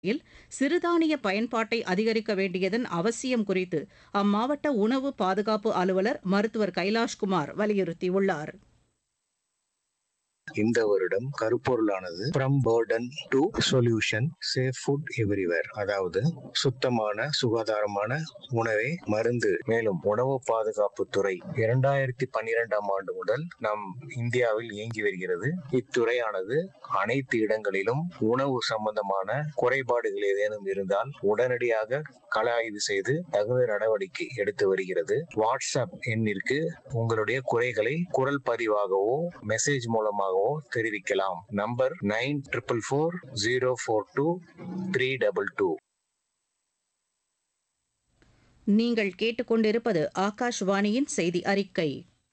சிறுதானிய பயன்பாட்டை அதிகரிக்க வேண்டியதன் அவசியம் குறித்து அம்மாவட்ட உணவு பாதுகாப்பு அலுவலர் மருத்துவர் கைலாஷ்குமார் வலியுறுத்தியுள்ளார். இந்த வருடம் கருப்பொருளானது from Burton to solution safe food everywhere, அதாவது சுத்தமான சுகாதாரமான உணவே மருந்து. மேலும் உணவு பாதுகாப்பு துறை 2012ஆம் ஆண்டு முதல் நம் இந்தியாவில் இயங்கி வருகிறது. இத்துறையானது அனைத்து இடங்களிலும் உணவு சம்பந்தமான குறைபாடுகள் ஏதேனும் இருந்தால் உடனடியாக கள ஆய்வு செய்து தகுந்த நடவடிக்கை எடுத்து வருகிறது. வாட்ஸ்அப் எண்ணிற்கு உங்களுடைய குறைகளை குரல் பதிவாகவோ மெசேஜ் மூலமாகவோ தெரிவிக்கலாம். நம்பர் 944042 நீங்கள் கேட்டுக்கொண்டிருப்பது ஆகாஷ்வாணியின் செய்தி அறிக்கை.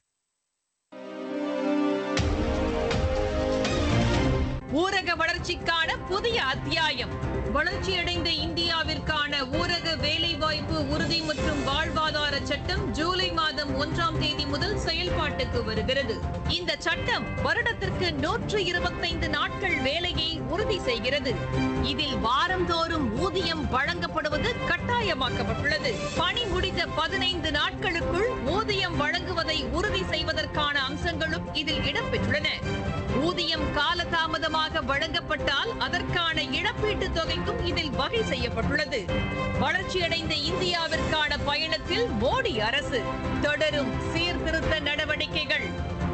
ஊரக வளர்ச்சிக்கான புதிய அத்தியாயம். வளர்ச்சியடைந்த இந்தியாவிற்கான ஊரக வேலைவாய்ப்பு உறுதி மற்றும் வாழ்வாதார சட்டம் ஜூலை மாதம் 1ஆம் தேதி முதல் செயல்பாட்டுக்கு வருகிறது. இந்த சட்டம் வருடத்திற்கு 125 நாட்கள் வேலையை உறுதி செய்கிறது. இதில் வாரந்தோறும் ஊதியம் வழங்கப்படுவது கட்டாயமாக்கப்பட்டுள்ளது. பணி முடிந்த 15 நாட்களுக்குள் ஊதியம் வழங்குவதை உறுதி செய்வதற்கான அம்சங்களும் இதில் இடம்பெற்றுள்ளன. ஊதியம் காலதாமதமாக வழங்கப்பட்டால் அதற்கான இழப்பீட்டுத் தொகைக்கும் இதில் வகை செய்யப்பட்டுள்ளது. வளர்ச்சியடைந்த இந்தியாவிற்கான பயணத்தில் மோடி அரசு தொடரும் சீர்திருத்த நடவடிக்கைகள்.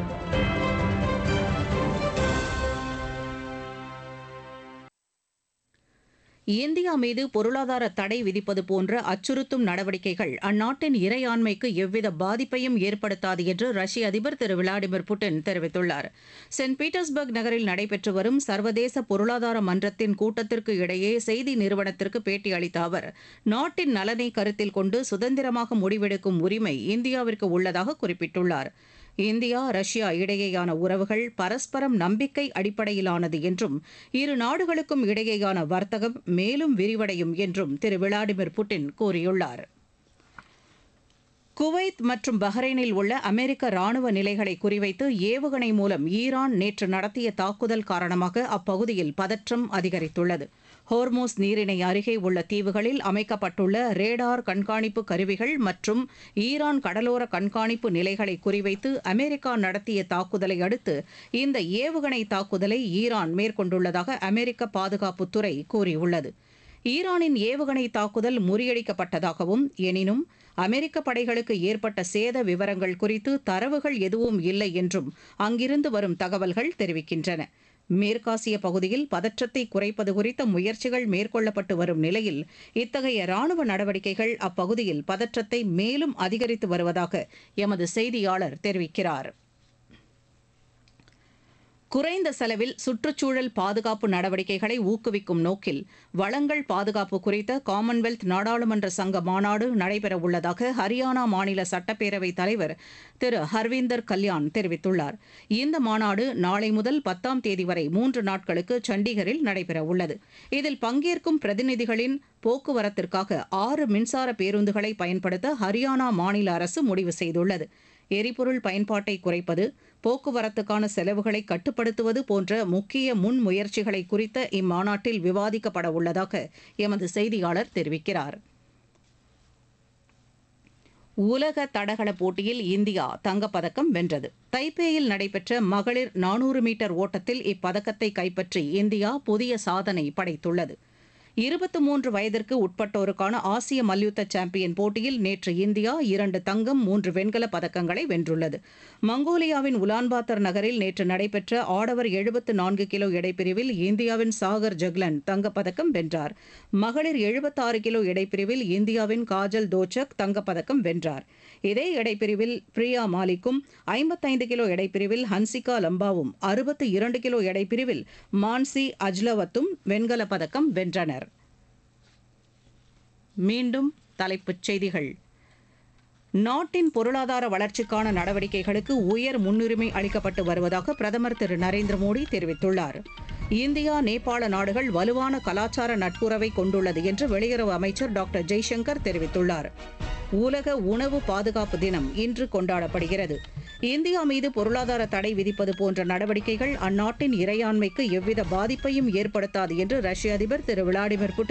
இந்தியா மீது பொருளாதார தடை விதிப்பது போன்ற அச்சுறுத்தும் நடவடிக்கைகள் அந்நாட்டின் இறையாண்மைக்கு எவ்வித பாதிப்பையும் ஏற்படுத்தாது என்று ரஷ்ய அதிபர் திரு விளாடிமிர் புட்டின் தெரிவித்துள்ளார். சென்ட் பீட்டர்ஸ்பர்க் நகரில் நடைபெற்று வரும் சர்வதேச பொருளாதார மன்றத்தின் கூட்டத்திற்கு இடையே செய்தி நிறுவனத்திற்கு பேட்டியளித்த அவர், நாட்டின் நலனை கருத்தில் கொண்டு சுதந்திரமாக முடிவெடுக்கும் உரிமை இந்தியாவிற்கு உள்ளதாக குறிப்பிட்டுள்ளார். இந்தியா ரஷ்யா இடையேயான உறவுகள் பரஸ்பரம் நம்பிக்கை அடிப்படையிலானது என்றும் இரு நாடுகளுக்கும் இடையேயான வர்த்தகம் மேலும் விரிவடையும் என்றும் திரு விளாடிமிர் புட்டின் கூறியுள்ளார். குவைத் மற்றும் பஹ்ரைனில் உள்ள அமெரிக்க ராணுவ நிலைகளை குறிவைத்து ஏவுகணை மூலம் ஈரான் நேற்று நடத்திய தாக்குதல் காரணமாக அப்பகுதியில் பதற்றம் அதிகரித்துள்ளது. ஹோர்மோஸ் நீரிணை அருகே உள்ள தீவுகளில் அமைக்கப்பட்டுள்ள ரேடார் கண்காணிப்பு கருவிகள் மற்றும் ஈரான் கடலோர கண்காணிப்பு நிலைகளை குறிவைத்து அமெரிக்கா நடத்திய தாக்குதலை அடுத்து இந்த ஏவுகணை தாக்குதலை ஈரான் மேற்கொண்டுள்ளதாக அமெரிக்க பாதுகாப்புத்துறை கூறியுள்ளது. ஈரானின் ஏவுகணை தாக்குதல் முறியடிக்கப்பட்டதாகவும், எனினும் அமெரிக்க படைகளுக்கு ஏற்பட்ட சேத விவரங்கள் குறித்து தரவுகள் எதுவும் இல்லை என்றும் அங்கிருந்து வரும் தகவல்கள் தெரிவிக்கின்றன. மேற்காசிய பகுதியில் பதற்றத்தை குறைப்பது குறித்த முயற்சிகள் மேற்கொள்ளப்பட்டு வரும் நிலையில் இத்தகைய ராணுவ நடவடிக்கைகள் அப்பகுதியில் பதற்றத்தை மேலும் அதிகரித்து வருவதாக எமது செய்தியாளர் தெரிவிக்கிறார். குறைந்த செலவில் சுற்றுச்சூழல் பாதுகாப்பு நடவடிக்கைகளை ஊக்குவிக்கும் நோக்கில் வளங்கள் பாதுகாப்பு குறித்த காமன்வெல்த் நாடாளுமன்ற சங்க மாநாடு நடைபெறவுள்ளதாக ஹரியானா மாநில சட்டப்பேரவைத் தலைவர் திரு ஹர்வீந்தர் கல்யாண் தெரிவித்துள்ளார். இந்த மாநாடு நாளை முதல் 10ஆம் தேதி வரை 3 நாட்களுக்கு சண்டிகரில் நடைபெறவுள்ளது. இதில் பங்கேற்கும் பிரதிநிதிகளின் போக்குவரத்திற்காக 6 மின்சார பேருந்துகளை பயன்படுத்த ஹரியானா மாநில அரசு முடிவு செய்துள்ளது. எரிபொருள் பயன்பாட்டை குறைப்பது, போக்குவரத்துக்கான செலவுகளை கட்டுப்படுத்துவது போன்ற முக்கிய முன்முயற்சிகளை குறித்த இம்மாநாட்டில் விவாதிக்கப்பட உள்ளதாக எமது செய்தியாளர் தெரிவிக்கிறார். உலக தடகள போட்டியில் இந்தியா தங்கப்பதக்கம் வென்றது. தைப்பேயில் நடைபெற்ற மகளிர் 400 மீட்டர் ஓட்டத்தில் இப்பதக்கத்தை கைப்பற்றி இந்தியா புதிய சாதனை படைத்துள்ளது. 23 வயதிற்கு உட்பட்டோருக்கான ஆசிய மல்யுத்த சாம்பியன் போட்டியில் நேற்று இந்தியா 2 தங்கம் 3 வெண்கலப் பதக்கங்களை வென்றுள்ளது. மங்கோலியாவின் உலான்பாத்தர் நகரில் நேற்று நடைபெற்ற ஆடவர் 74 கிலோ எடைப்பிரிவில் இந்தியாவின் சாகர் ஜக்லன் தங்கப்பதக்கம் வென்றார். மகளிர் 76 கிலோ எடைப்பிரிவில் இந்தியாவின் காஜல் தோச்சக் தங்கப்பதக்கம் வென்றார். இதே எடைப்பிரிவில் பிரியா மாலிக்கும், 55 கிலோ எடைப்பிரிவில் ஹன்சிகா லம்பாவும், 62 கிலோ எடைப்பிரிவில் மான்சி அஜ்லவத்தும் வெண்கலப் பதக்கம் வென்றனர். மீண்டும் தலைப்புச் செய்திகள். நாட்டின் பொருளாதார வளர்ச்சிக்கான நடவடிக்கைகளுக்கு உயர் முன்னுரிமை அளிக்கப்பட்டு வருவதாக பிரதமர் திரு நரேந்திர மோடி தெரிவித்துள்ளார். இந்தியா நேபாள நாடுகள் வலுவான கலாச்சார நட்புறவை கொண்டுள்ளது என்று வெளியுறவு அமைச்சர் டாக்டர் ஜெய்சங்கர் தெரிவித்துள்ளார். உலக உணவு பாதுகாப்பு தினம் இன்று கொண்டாடப்படுகிறது. இந்தியா மீது பொருளாதார தடை விதிப்பது போன்ற நடவடிக்கைகள் அந்நாட்டின் இறையாண்மைக்கு எவ்வித பாதிப்பையும் ஏற்படுத்தாது என்று ரஷ்ய அதிபர் திரு விளாடிமிர் புட்டின்